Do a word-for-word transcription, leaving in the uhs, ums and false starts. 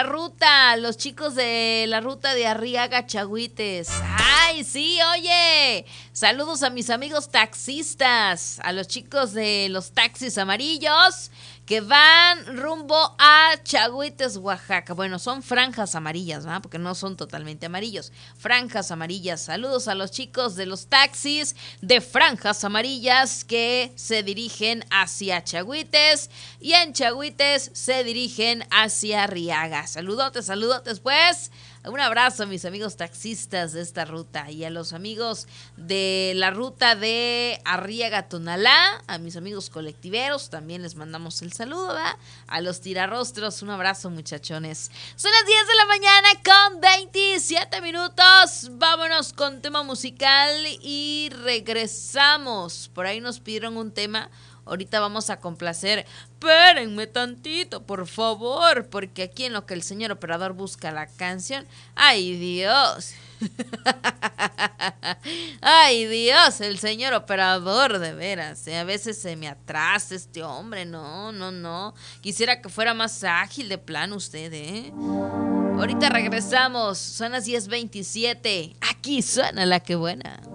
la ruta, los chicos de la ruta de Arriaga Chagüites. Ay, sí, oye. Saludos a mis amigos taxistas, a los chicos de los taxis amarillos que van rumbo a Chagüites, Oaxaca. Bueno, son franjas amarillas, ¿verdad? Porque no son totalmente amarillos. Franjas amarillas. Saludos a los chicos de los taxis de franjas amarillas que se dirigen hacia Chagüites y en Chagüites se dirigen hacia Arriaga. Saludotes, saludotes, pues. Un abrazo a mis amigos taxistas de esta ruta y a los amigos de la ruta de Arriaga-Tonalá, a mis amigos colectiveros, también les mandamos el saludo, ¿verdad? A los tirarrostros, un abrazo, muchachones. Son las diez de la mañana con veintisiete minutos. Vámonos con tema musical y regresamos. Por ahí nos pidieron un tema. Ahorita vamos a complacer. Espérenme tantito, por favor, porque aquí en lo que el señor operador busca la canción. ¡Ay, Dios! ¡Ay, Dios! El señor operador, de veras. ¿eh? A veces se me atrasa este hombre. No, no, no. Quisiera que fuera más ágil de plano usted, ¿eh? Ahorita regresamos. Son las diez veintisiete. Aquí suena la que buena.